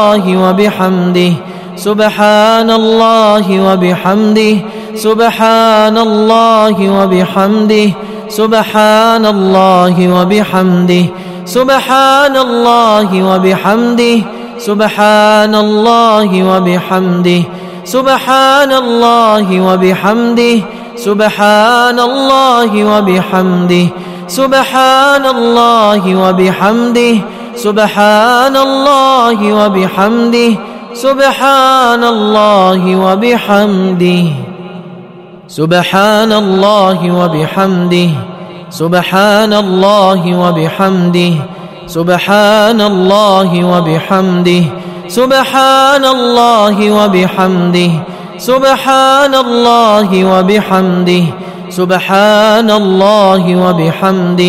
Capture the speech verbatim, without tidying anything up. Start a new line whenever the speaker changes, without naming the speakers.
وبحمده سبحان الله وبحمده سبحان الله وبحمده سبحان الله وبحمده سبحان الله وبحمده سبحان الله وبحمده سبحان الله وبحمده سبحان الله وبحمده سبحان الله وبحمده سبحان الله وبحمده سبحان الله وبحمده سبحان الله وبحمده سبحان الله وبحمده سبحان الله وبحمده سبحان الله وبحمده سبحان الله وبحمده سبحان الله وبحمده